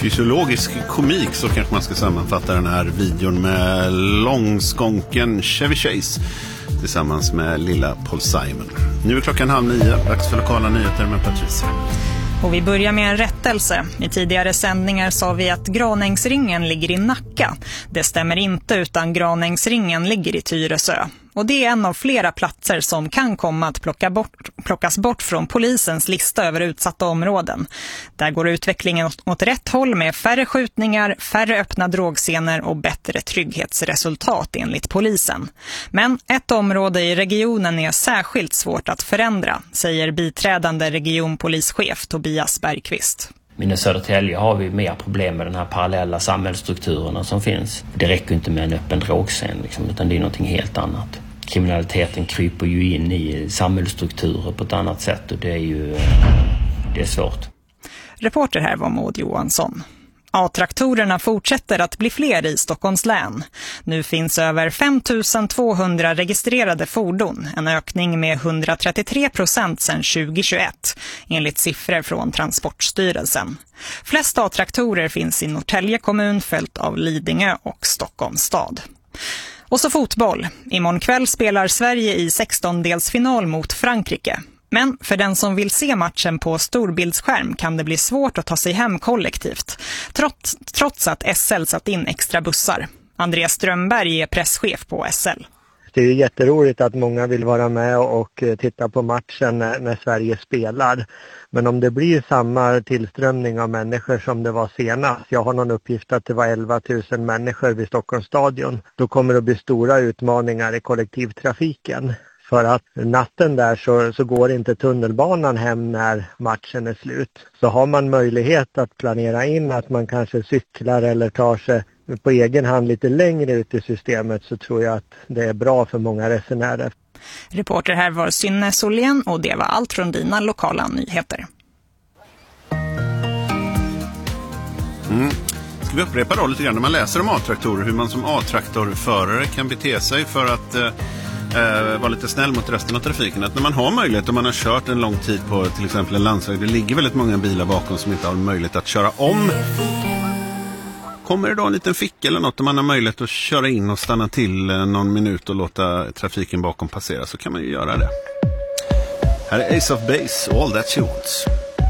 Fysiologisk komik, så kanske man ska sammanfatta den här videon med långskånken Chevy Chase tillsammans med lilla Paul Simon. Nu är klockan 8:30, dags för lokala nyheter med Patricia. Och vi börjar med en rättelse. I tidigare sändningar sa vi att Granängsringen ligger i Nacka. Det stämmer inte, utan Granängsringen ligger i Tyresö. Och det är en av flera platser som kan komma att plockas bort från polisens lista över utsatta områden. Där går utvecklingen åt rätt håll med färre skjutningar, färre öppna drogscener och bättre trygghetsresultat enligt polisen. Men ett område i regionen är särskilt svårt att förändra, säger biträdande regionpolischef Tobias Bergqvist. Men i Södertälje har vi mer problem med den här parallella samhällsstrukturerna som finns. Det räcker inte med en öppen drogscen utan det är någonting helt annat. Kriminaliteten kryper ju in i samhällsstrukturer på ett annat sätt och det är svårt. Reporter här var Maud Johansson. A-traktorerna fortsätter att bli fler i Stockholms län. Nu finns över 5 200 registrerade fordon, en ökning med 133% sedan 2021, enligt siffror från Transportstyrelsen. Flest A-traktorer finns i Norrtälje kommun, följt av Lidingö och Stockholms stad. Och så fotboll. Imorgon kväll spelar Sverige i 16-delsfinal mot Frankrike. Men för den som vill se matchen på storbildsskärm kan det bli svårt att ta sig hem kollektivt, trots att SL satt in extra bussar. Andreas Strömberg är presschef på SL. Det är jätteroligt att många vill vara med och titta på matchen när Sverige spelar. Men om det blir samma tillströmning av människor som det var senast, jag har någon uppgift att det var 11 000 människor vid Stockholms stadion, då kommer det att bli stora utmaningar i kollektivtrafiken. För att natten där så går inte tunnelbanan hem när matchen är slut. Så har man möjlighet att planera in att man kanske cyklar eller tar sig på egen hand lite längre ut i systemet, så tror jag att det är bra för många resenärer. Reporter här var Synne Solén och det var allt från dina lokala nyheter. Ska vi upprepa då lite grann när man läser om A-traktorer, hur man som A-traktorförare kan bete sig för att vara lite snäll mot resten av trafiken. Att när man har möjlighet och man har kört en lång tid på till exempel en landsväg, det ligger väldigt många bilar bakom som inte har möjlighet att köra om. Kommer det då en liten ficka eller något där man har möjlighet att köra in och stanna till någon minut och låta trafiken bakom passera, så kan man ju göra det. Här är Ace of Base, All That She Wants.